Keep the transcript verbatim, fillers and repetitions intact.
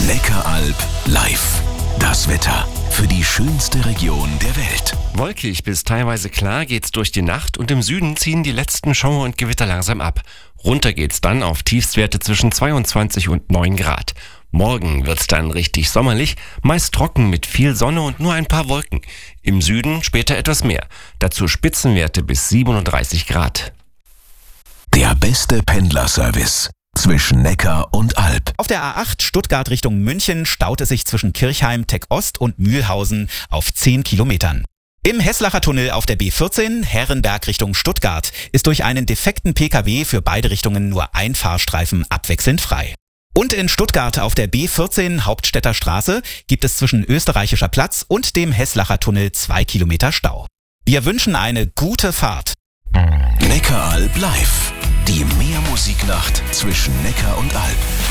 Neckaralb live. Das Wetter für die schönste Region der Welt. Wolkig bis teilweise klar geht's durch die Nacht und im Süden ziehen die letzten Schauer und Gewitter langsam ab. Runter geht's dann auf Tiefstwerte zwischen zweiundzwanzig und neun Grad. Morgen wird's dann richtig sommerlich, meist trocken mit viel Sonne und nur ein paar Wolken. Im Süden später etwas mehr. Dazu Spitzenwerte bis siebenunddreißig Grad. Der beste Pendlerservice zwischen Neckar und Alb. Auf der A acht Stuttgart Richtung München staut es sich zwischen Kirchheim, Teck Ost und Mühlhausen auf zehn Kilometern. Im Heßlacher Tunnel auf der B vierzehn Herrenberg Richtung Stuttgart ist durch einen defekten P K W für beide Richtungen nur ein Fahrstreifen abwechselnd frei. Und in Stuttgart auf der B vierzehn Hauptstädter Straße gibt es zwischen Österreichischer Platz und dem Heßlacher Tunnel zwei Kilometer Stau. Wir wünschen eine gute Fahrt. Neckaralb live. Die Meermusiknacht zwischen Neckar und Alb.